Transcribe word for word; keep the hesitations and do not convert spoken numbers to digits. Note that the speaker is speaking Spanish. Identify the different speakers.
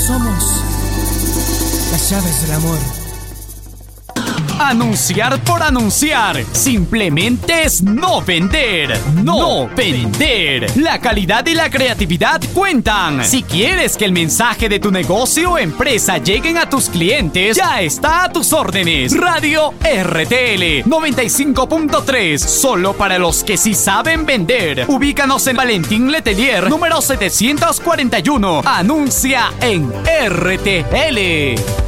Speaker 1: Somos las llaves del amor.
Speaker 2: Anunciar por anunciar simplemente es no vender. No vender. La calidad y la creatividad cuentan. Si quieres que el mensaje de tu negocio o empresa lleguen a tus clientes, ya está a tus órdenes. Radio R T L noventa y cinco punto tres, solo para los que sí saben vender. Ubícanos en Valentín Letelier, número setecientos cuarenta y uno. Anuncia en R T L.